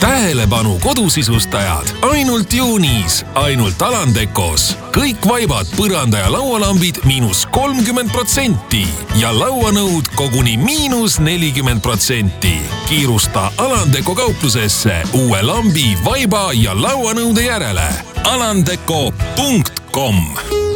Tähelepanu kodusisustajad, ainult juunis, ainult Alandekos. Kõik vaibad, põranda ja laualambid –30% ja lauanõud koguni –40%. Kiirusta Alandeko kauplusesse uue lambi, vaiba ja lauanõude järele. alandeko.com